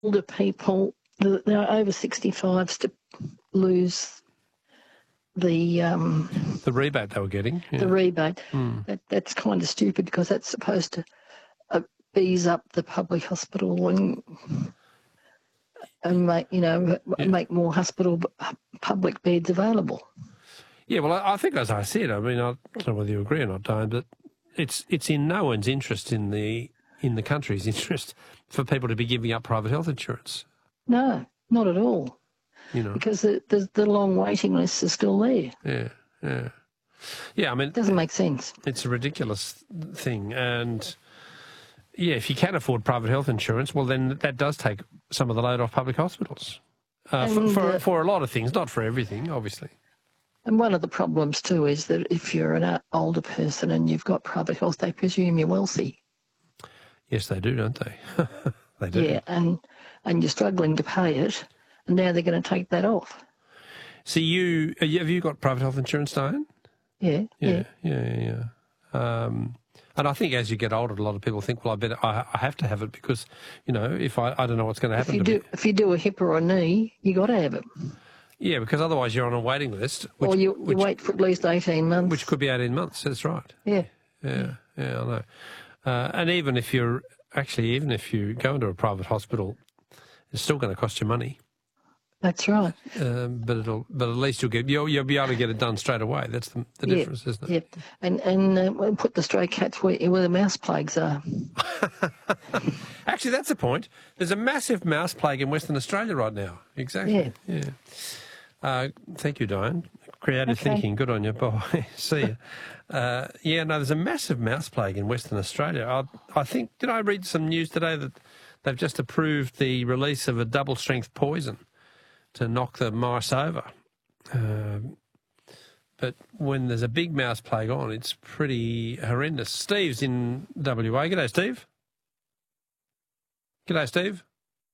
older people, the over 65s, to lose the rebate they were getting. Yeah. The rebate. Mm. That's kind of stupid because that's supposed to ease up the public hospital and make more public beds available. Yeah, well, I think, as I said, I mean, I don't know whether you agree or not, Diane, but it's in no one's interest, in the country's interest, for people to be giving up private health insurance. No, not at all. Because the long waiting lists are still there. Yeah, I mean... It doesn't make sense. It's a ridiculous thing, and... Yeah, if you can afford private health insurance, well, then that does take some of the load off public hospitals. For a lot of things, not for everything, obviously. And one of the problems, too, is that if you're an older person and you've got private health, they presume you're wealthy. Yes, they do, don't they? They do. Yeah, and you're struggling to pay it, and now they're going to take that off. So have you got private health insurance, Diane? Yeah. And I think as you get older, a lot of people think, well, I have to have it because, if I don't know what's going to happen to me. If you do a hip or a knee, you got to have it. Yeah, because otherwise you're on a waiting list. Or you wait for at least 18 months. Which could be 18 months, that's right. Yeah. Yeah, I know. And even if you go into a private hospital, it's still going to cost you money. That's right. But at least you'll be able to get it done straight away. That's the difference, isn't it? Yeah, and we'll put the stray cats where the mouse plagues are. Actually, that's the point. There's a massive mouse plague in Western Australia right now. Exactly. Yeah. Thank you, Diane. Creative thinking. Good on you. Bye. See you. There's a massive mouse plague in Western Australia. I think, did I read some news today that they've just approved the release of a double-strength poison to knock the mice over. But when there's a big mouse plague on, it's pretty horrendous. Steve's in WA. G'day, Steve. G'day, Steve.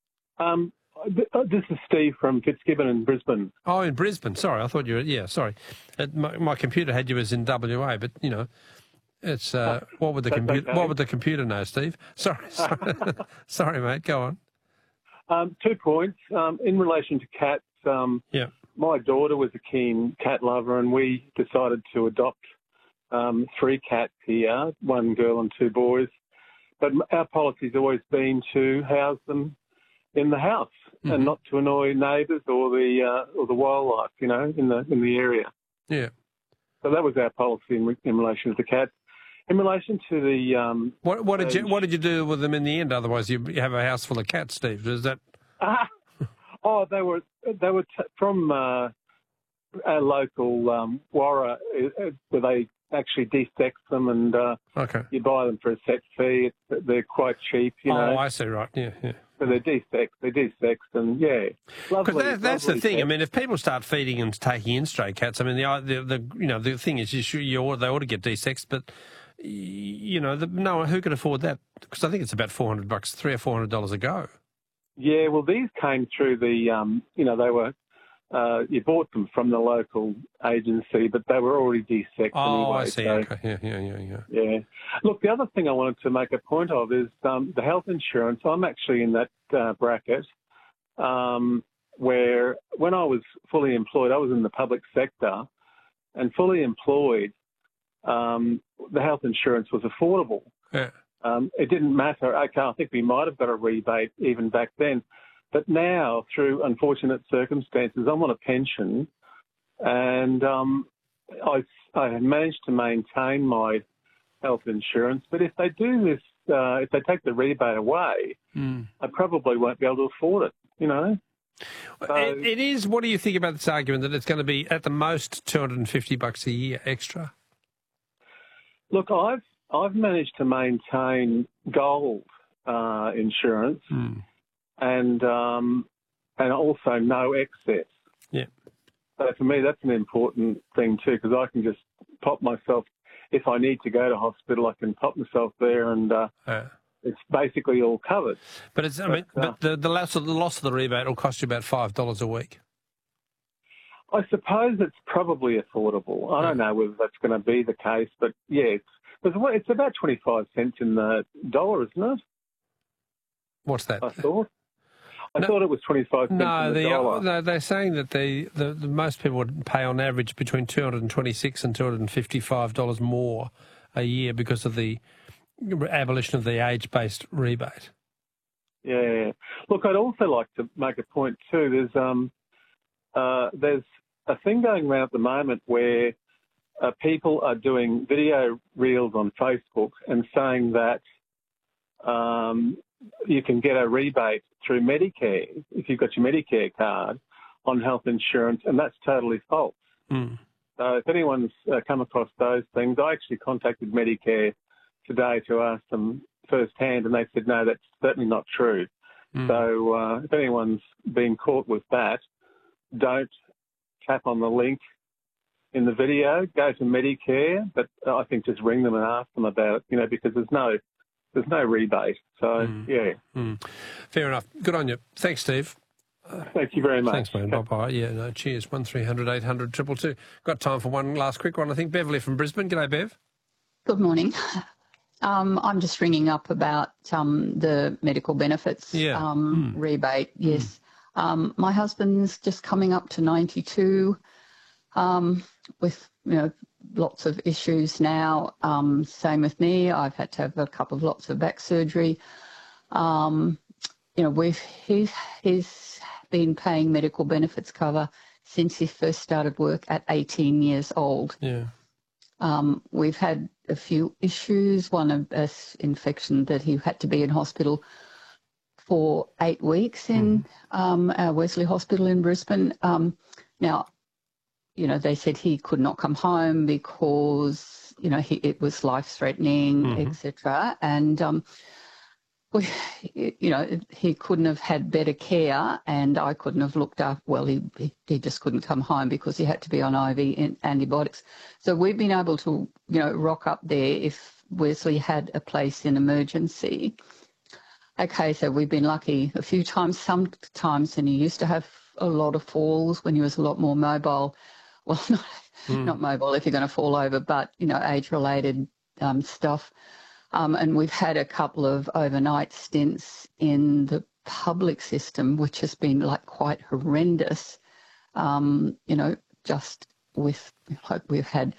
This is Steve from Fitzgibbon in Brisbane. Oh, in Brisbane. Sorry, I thought you were... Yeah, sorry. My computer had you as in WA, but, it's... what would the computer know, Steve? Sorry. Sorry, mate. Go on. 2 points. In relation to cats, my daughter was a keen cat lover, and we decided to adopt 3 cats here, 1 girl and 2 boys. But our policy's always been to house them in the house and not to annoy neighbours or the wildlife, in the area. Yeah. So that was our policy in relation to the cats. In relation to the what did you do with them in the end? Otherwise, you have a house full of cats, Steve. Is that? They were from our local Warra, where they actually desex them, and you buy them for a set fee. They're quite cheap, Oh, I see. Right. Yeah. So they're desexed, and because that's the thing. I mean, if people start feeding and taking in stray cats, I mean, the thing is, they ought to get desexed, but. No one who can afford that, because I think it's about $400, $300 or $400 a go. Yeah, well, these came through the, they were, you bought them from the local agency, but they were already desexed anyway. Oh, I see. So, okay. Yeah. Look, the other thing I wanted to make a point of is the health insurance. I'm actually in that bracket where when I was fully employed, I was in the public sector, and fully employed, the health insurance was affordable. Yeah. It didn't matter. Okay, I think we might have got a rebate even back then. But now, through unfortunate circumstances, I'm on a pension, and I have managed to maintain my health insurance. But if they do this, if they take the rebate away, I probably won't be able to afford it, So, it is. What do you think about this argument that it's going to be at the most $250 a year extra? Look, I've managed to maintain gold insurance and also no excess. Yeah. So for me, that's an important thing too, because I can just pop myself, if I need to go to hospital, I can pop myself there, and it's basically all covered. But the loss of the rebate will cost you about $5 a week. I suppose it's probably affordable. I don't know whether that's going to be the case, but yeah, it's about 25 cents in the dollar, isn't it? What's that? I thought. I thought it was 25 cents on the dollar. No, they're saying that the most people would pay on average between $226 and $255 more a year because of the abolition of the age-based rebate. Yeah. Look, I'd also like to make a point too. There's a thing going around at the moment where people are doing video reels on Facebook and saying that you can get a rebate through Medicare if you've got your Medicare card on health insurance, and that's totally false. Mm. So if anyone's come across those things, I actually contacted Medicare today to ask them firsthand, and they said, no, that's certainly not true. Mm. So if anyone's been caught with that, don't tap on the link in the video, go to Medicare, but I think just ring them and ask them about it, because there's no rebate. So, yeah. Mm. Fair enough. Good on you. Thanks, Steve. Thank you very much. Thanks, mate. Bye-bye. Yeah, no, cheers. 1300 800 222. Got time for one last quick one, I think. Beverly from Brisbane. G'day, Bev. Good morning. I'm just ringing up about the medical benefits rebate. Yes. My husband's just coming up to 92 with, lots of issues now. Same with me. I've had to have a couple of lots of back surgery. He's been paying medical benefits cover since he first started work at 18 years old. Yeah. We've had a few issues. One of us infection that he had to be in hospital for 8 weeks in our Wesley Hospital in Brisbane. Now, they said he could not come home because, it was life-threatening, etc. And, he couldn't have had better care, and I couldn't have looked up. Well, he just couldn't come home because he had to be on IV antibiotics. So we've been able to, rock up there if Wesley had a place in emergency. Okay, so we've been lucky a few times. Sometimes, and he used to have a lot of falls when he was a lot more mobile. Well, not mobile if you're going to fall over, but, age-related stuff. And we've had a couple of overnight stints in the public system, which has been quite horrendous, just with, we've had,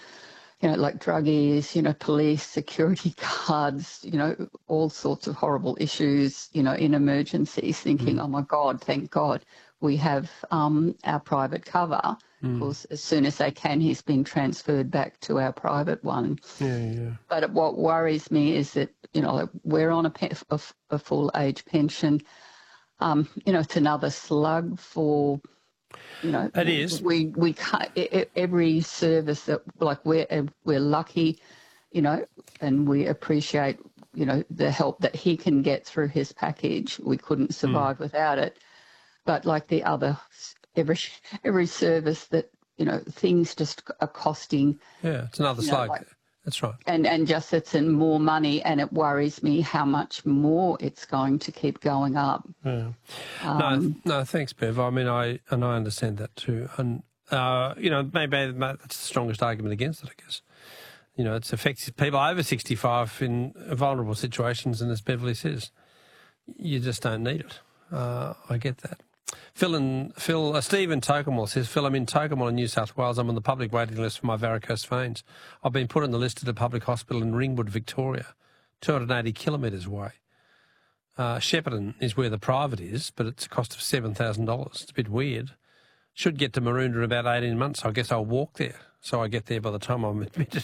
druggies, police, security guards, all sorts of horrible issues, in emergencies, thinking, oh my God, thank God we have our private cover. Because as soon as they can, he's been transferred back to our private one. Yeah. But what worries me is that, we're on a full age pension. It's another slug for, It is. We can't, every service that, we're lucky, and we appreciate, the help that he can get through his package. We couldn't survive without it. But the other, every service that, things just are costing. Yeah, it's another slug. That's right. And just it's in more money, and it worries me how much more it's going to keep going up. Yeah. No, thanks, Bev. I mean, I understand that too. And, maybe that's the strongest argument against it, I guess. It's affects people over 65 in vulnerable situations, and as Beverly says, you just don't need it. I get that. Steve in Tocumwal says, Phil, I'm in Tocumwal in New South Wales. I'm on the public waiting list for my varicose veins. I've been put on the list at a public hospital in Ringwood, Victoria, 280 kilometres away. Shepparton is where the private is, but it's a cost of $7,000. It's a bit weird. Should get to Maroondah in about 18 months. I guess I'll walk there, so I get there by the time I'm admitted.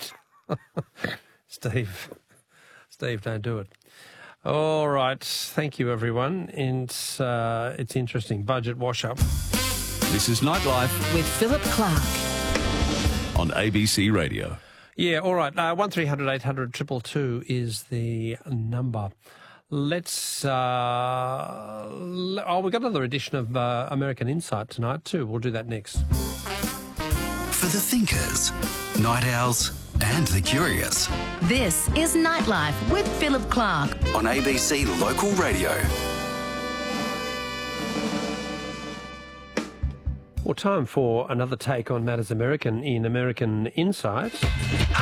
Steve, don't do it. All right. Thank you, everyone. It's interesting. Budget wash-up. This is Nightlife with Philip Clark on ABC Radio. Yeah, all right. 1300 800 222 is the number. Let's... we've got another edition of American Insight tonight, too. We'll do that next. For the thinkers, night owls and the curious. This is Nightlife with Philip Clark on ABC Local Radio. Well, time for another take on matters American in American Insight.